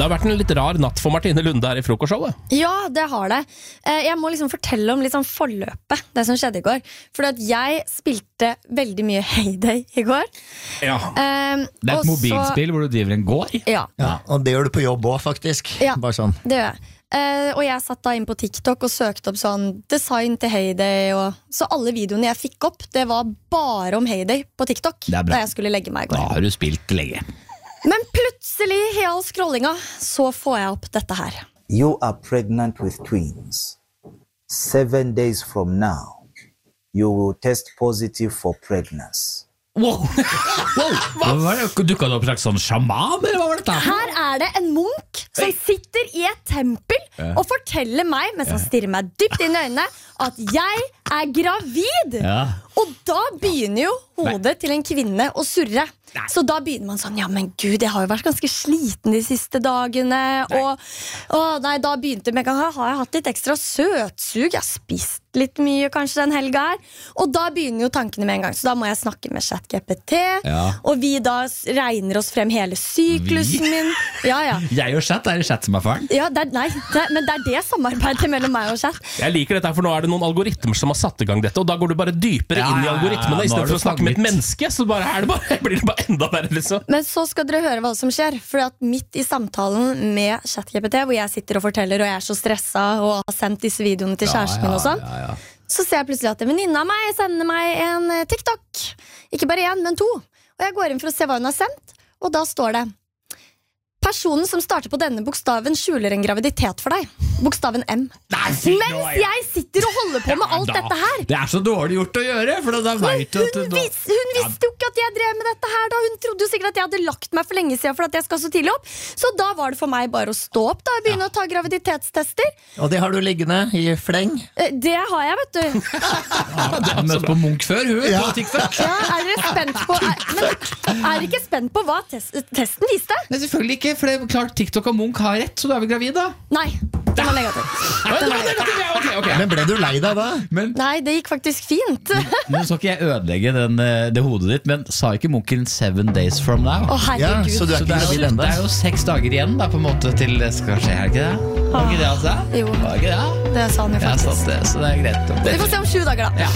Det har vært en litt rar natt for Martine Lunde her i frokostshowet. Ja, det har det. Jeg må liksom fortelle om litt sånn forløpet, det som skjedde i går. Fordi at jeg spilte veldig mye Heyday i går. Ja. Det et mobilspill hvor du driver en gård? Ja. Og det gjør du på jobb også, faktisk. Ja, Bare sånn. det gjør jeg. Og jeg satt da inn på TikTok og søkte opp sånn design til Heyday. Så alle videoene jeg fikk opp, det var bare om Heyday på TikTok. Det er bra. Da jeg skulle legge meg i går. Da har du spilt lenge. Men plutselig, i all scrollinga, så får jeg opp dette her. You are pregnant with twins. 7 days from now, you will test positive for pregnancy. Wow! Dukket det opp en slags sånn sjaman, eller hva var dette? Her er det en munk som sitter i et tempel og forteller meg, mens han stirrer meg dypt inn i øynene, at jeg er gravid. Og da begynner jo hodet til en kvinne å surre. Så da begynner man sånn, ja, men Gud, jeg har jo vært ganske sliten de siste dagene. Og da begynte med en gang, har jeg hatt litt ekstra søtsug? Jeg har spist litt mye kanskje den helga her. Og da begynner jo tankene med en gang. Så da må jeg snakke med ChatGPT. Og vi da regner oss frem hele syklusen min. Jeg og Chat, er det Chat som er faren? Ja, men det er det samarbeidet mellom meg og Chat. Jeg liker dette, for nå er det noen algoritmer som har satt i gang dette, og da går du bare dypere inn i algoritmene. I stedet for å snakke med et menneske, så blir det bare enda verre, liksom. Men så skal dere høre hva som skjer. For at midt i samtalen med ChatGPT, hvor jeg sitter og forteller, og jeg er så stresset og har sendt disse videoene til kjæresten min og sånn, så ser jeg plutselig at en venninne av meg sender meg en TikTok. Ikke bare en, men 2. Og jeg går inn for å se hva hun har sendt, og da står det: personen som starter på denne bokstaven skjuler en graviditet for deg. Bokstaven M. Mens jeg sitter og holder på med alt dette her. Det er så dårlig gjort å gjøre, for da vet du at hun visste jo ikke at jeg drev med dette her da. Hun trodde jo sikkert at jeg hadde lagt meg for lenge siden for at jeg skal så tidlig opp. Så da var det for meg bare å stå opp da og begynne å ta graviditetstester. Og det har du liggende i fleng? Det har jeg, vet du. Jeg har møtt på Munch før, hun på TikTok. Ja, er dere spent på er dere ikke spent på hva testen viste? Nei, selvfølgelig ikke, for det er klart TikTok og Munch har rett, så du er vel gravid da? Nei, den var negativ. Okay. Men ble du lei deg da? Nei, det gikk faktisk fint. Nå skal ikke jeg ødelegge det hodet ditt, men sa ikke Munchen 7 days from now? Å, herregud. Så du er ikke gravid enda? Det er jo 6 dager igjen da, på en måte, til det skal skje, er det ikke det? Var ikke det altså? Jo, Var ikke det? det sa han jo faktisk. Så det er greit. Vi får se om 7 dager da.